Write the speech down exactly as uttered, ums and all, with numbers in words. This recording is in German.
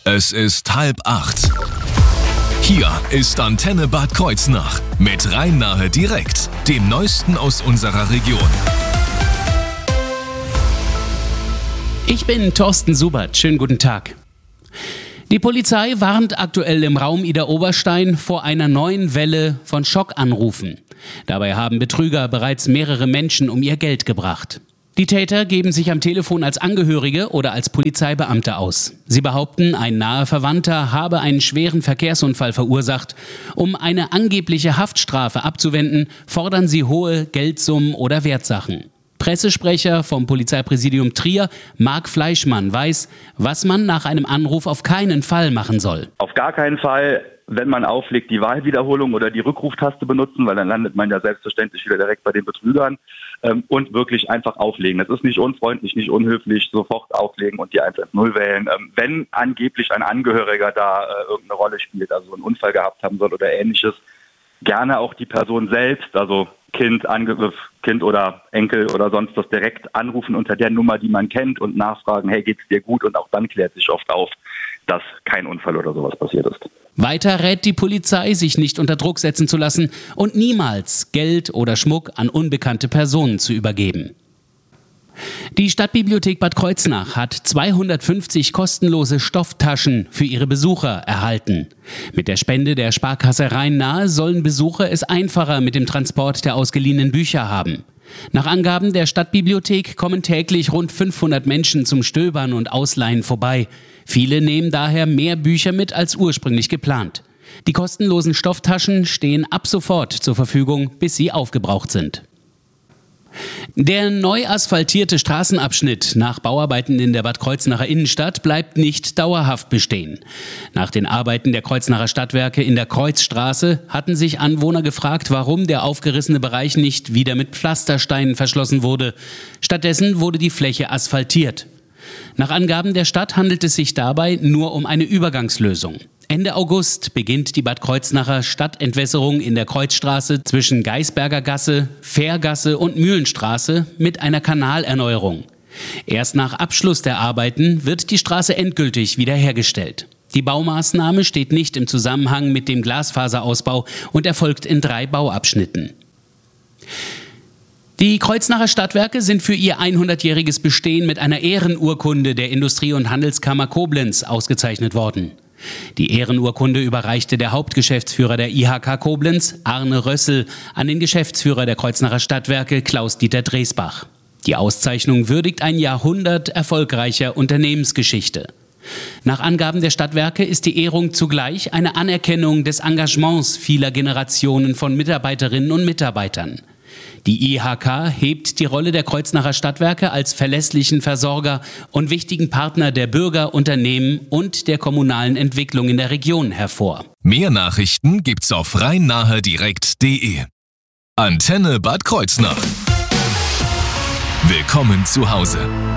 Es ist halb acht. Hier ist Antenne Bad Kreuznach mit Rhein-Nahe direkt, dem Neuesten aus unserer Region. Ich bin Thorsten Subert. Schönen guten Tag. Die Polizei warnt aktuell im Raum Idar-Oberstein vor einer neuen Welle von Schockanrufen. Dabei haben Betrüger bereits mehrere Menschen um ihr Geld gebracht. Die Täter geben sich am Telefon als Angehörige oder als Polizeibeamte aus. Sie behaupten, ein naher Verwandter habe einen schweren Verkehrsunfall verursacht. Um eine angebliche Haftstrafe abzuwenden, fordern sie hohe Geldsummen oder Wertsachen. Pressesprecher vom Polizeipräsidium Trier, Marc Fleischmann, weiß, was man nach einem Anruf auf keinen Fall machen soll. Auf gar keinen Fall, wenn man auflegt, die Wahlwiederholung oder die Rückruftaste benutzen, weil dann landet man ja selbstverständlich wieder direkt bei den Betrügern, ähm, und wirklich einfach auflegen. Das ist nicht unfreundlich, nicht unhöflich, sofort auflegen und die eins eins null wählen. Ähm, wenn angeblich ein Angehöriger da äh, irgendeine Rolle spielt, also einen Unfall gehabt haben soll oder ähnliches, gerne auch die Person selbst, also Kind, Angriff, Kind oder Enkel oder sonst was direkt anrufen unter der Nummer, die man kennt und nachfragen, hey, geht's dir gut? Und auch dann klärt sich oft auf, dass kein Unfall oder sowas passiert ist. Weiter rät die Polizei, sich nicht unter Druck setzen zu lassen und niemals Geld oder Schmuck an unbekannte Personen zu übergeben. Die Stadtbibliothek Bad Kreuznach hat zweihundertfünfzig kostenlose Stofftaschen für ihre Besucher erhalten. Mit der Spende der Sparkasse Rhein-Nahe sollen Besucher es einfacher mit dem Transport der ausgeliehenen Bücher haben. Nach Angaben der Stadtbibliothek kommen täglich rund fünfhundert Menschen zum Stöbern und Ausleihen vorbei. Viele nehmen daher mehr Bücher mit als ursprünglich geplant. Die kostenlosen Stofftaschen stehen ab sofort zur Verfügung, bis sie aufgebraucht sind. Der neu asphaltierte Straßenabschnitt nach Bauarbeiten in der Bad Kreuznacher Innenstadt bleibt nicht dauerhaft bestehen. Nach den Arbeiten der Kreuznacher Stadtwerke in der Kreuzstraße hatten sich Anwohner gefragt, warum der aufgerissene Bereich nicht wieder mit Pflastersteinen verschlossen wurde. Stattdessen wurde die Fläche asphaltiert. Nach Angaben der Stadt handelt es sich dabei nur um eine Übergangslösung. Ende August beginnt die Bad Kreuznacher Stadtentwässerung in der Kreuzstraße zwischen Geisberger Gasse, Fährgasse und Mühlenstraße mit einer Kanalerneuerung. Erst nach Abschluss der Arbeiten wird die Straße endgültig wiederhergestellt. Die Baumaßnahme steht nicht im Zusammenhang mit dem Glasfaserausbau und erfolgt in drei Bauabschnitten. Die Kreuznacher Stadtwerke sind für ihr hundertjähriges Bestehen mit einer Ehrenurkunde der Industrie- und Handelskammer Koblenz ausgezeichnet worden. Die Ehrenurkunde überreichte der Hauptgeschäftsführer der I H K Koblenz, Arne Rössel, an den Geschäftsführer der Kreuznacher Stadtwerke, Klaus-Dieter Dresbach. Die Auszeichnung würdigt ein Jahrhundert erfolgreicher Unternehmensgeschichte. Nach Angaben der Stadtwerke ist die Ehrung zugleich eine Anerkennung des Engagements vieler Generationen von Mitarbeiterinnen und Mitarbeitern. Die I H K hebt die Rolle der Kreuznacher Stadtwerke als verlässlichen Versorger und wichtigen Partner der Bürger, Unternehmen und der kommunalen Entwicklung in der Region hervor. Mehr Nachrichten gibt's auf rhein-nahe direkt punkt de. Antenne Bad Kreuznach. Willkommen zu Hause.